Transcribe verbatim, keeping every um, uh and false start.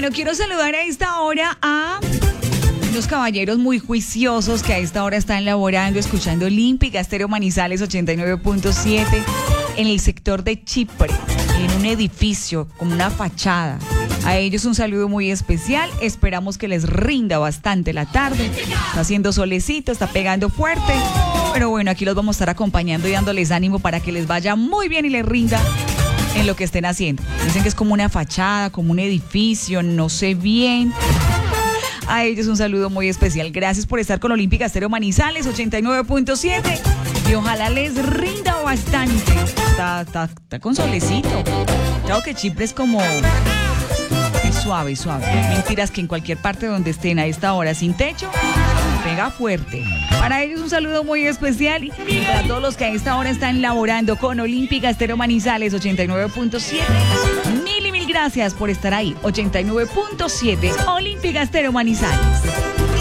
Bueno, quiero saludar a esta hora a unos caballeros muy juiciosos que a esta hora están laborando, escuchando Olímpica Estéreo Manizales ochenta y nueve punto siete en el sector de Chipre, en un edificio con una fachada. A ellos un saludo muy especial, esperamos que les rinda bastante la tarde. Está haciendo solecito, está pegando fuerte, pero bueno, aquí los vamos a estar acompañando y dándoles ánimo para que les vaya muy bien y les rinda en lo que estén haciendo. Dicen que es como una fachada, como un edificio, no sé bien. A ellos un saludo muy especial. Gracias por estar con Olímpica Estéreo Manizales ochenta y nueve punto siete y ojalá les rinda bastante. Está, está, está con solecito. Claro que Chipre es como... es suave, suave. Mentiras que en cualquier parte donde estén a esta hora sin techo, pega fuerte. Para ellos un saludo muy especial y para todos los que a esta hora están laborando con Olímpica Estéreo Manizales ochenta y nueve punto siete. Mil y mil gracias por estar ahí. ochenta y nueve punto siete Olímpica Estéreo Manizales.